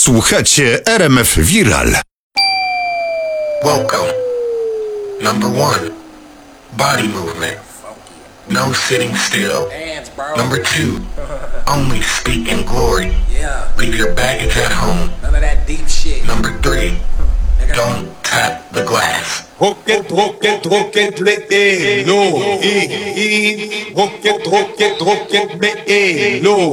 Słuchacie RMF Viral. Welcome. Number 1, body movement. No sitting still. Number 2, only speak in glory. Leave your baggage at home. None of that deep shit. Number 3, don't tap the glass. Rocket,